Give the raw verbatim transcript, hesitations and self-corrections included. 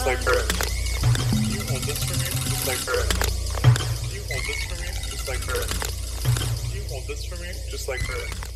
just like her. Can you hold this for me? Just like her. Can you hold this for me? Just like her. Can you hold this for me? Just like her.